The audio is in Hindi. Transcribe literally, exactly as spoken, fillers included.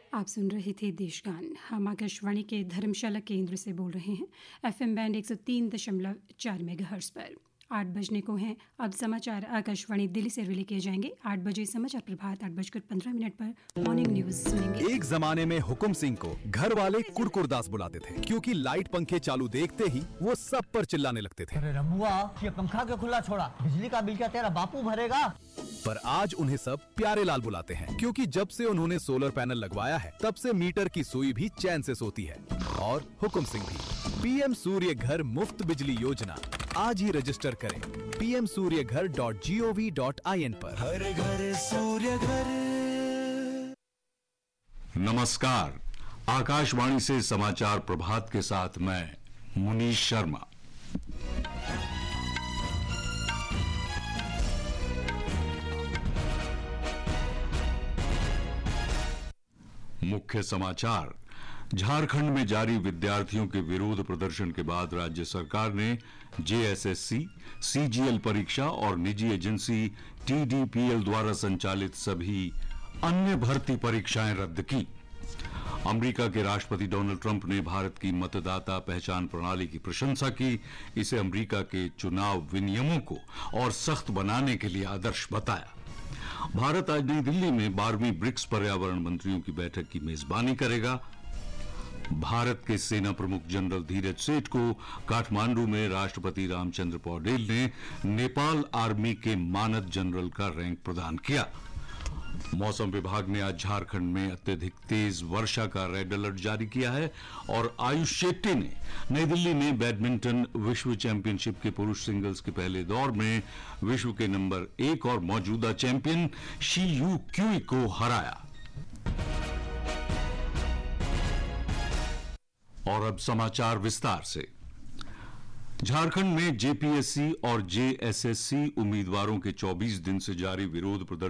आप सुन रहे थे देशगान। हम आकाशवाणी के धर्मशाला केंद्र से बोल रहे हैं, एफएम बैंड एक सौ तीन दशमलव चार मेगाहर्ट्ज पर। आठ बजने को हैं, अब समाचार आकाशवाणी दिल्ली से रिले किए जाएंगे। आठ बजे समाचार प्रभात, आठ बजकर पंद्रह मिनट पर मॉर्निंग न्यूज सुनेंगे। एक जमाने में हुकुम सिंह को घर वाले कुड़कुड़दास बुलाते थे, क्योंकि लाइट पंखे चालू देखते ही वो सब पर चिल्लाने लगते थे। अरे रमुआ, ये पंखा क्यों खुला छोड़ा? बिजली का बिल क्या तेरा बापू भरेगा? पर आज उन्हें सब प्यारे लाल बुलाते हैं, क्योंकि जब से उन्होंने सोलर पैनल लगवाया है तब से मीटर की सुई भी चैन से सोती है। और हुकुम सिंह भी। पीएम सूर्य घर मुफ्त बिजली योजना आज ही रजिस्टर करें पी एम सूर्य घर dot G O V dot I N पर। हर घर सूर्य घर। नमस्कार, आकाशवाणी से समाचार प्रभात के साथ मैं मुनीश शर्मा। मुख्य समाचार। झारखंड में जारी विद्यार्थियों के विरोध प्रदर्शन के बाद राज्य सरकार ने जे एस एस सी, सी जी एल परीक्षा और निजी agency T D P L द्वारा संचालित सभी अन्य भर्ती परीक्षाएं रद्द की। अमेरिका के राष्ट्रपति डोनाल्ड ट्रंप ने भारत की मतदाता पहचान प्रणाली की प्रशंसा की। इसे अमेरिका के चुनाव विनियमों को और सख्त बनाने के लिए आदर्श बताया। भारत आज नई दिल्ली में बारहवीं ब्रिक्स पर्यावरण मंत्रियों की बैठक की मेजबानी करेगा। भारत के सेना प्रमुख जनरल धीरज सेठ को काठमांडू में राष्ट्रपति रामचंद्र पौडेल ने नेपाल आर्मी के मानद जनरल का रैंक प्रदान किया। मौसम विभाग ने आज झारखंड में अत्यधिक तेज वर्षा का रेड अलर्ट जारी किया है और आयुष शेट्टी ने नई दिल्ली में बैडमिंटन विश्व चैंपियनशिप के पुरुष सिंगल्स के पहले दौर में विश्व के नंबर एक और मौजूदा चैंपियन शी यू क्यूई को हराया। और अब समाचार विस्तार से। झारखंड में जे पी एस सी और जे एस एस सी उम्मीदवारों के चौबीस दिन से जारी विरोध प्रदर्शन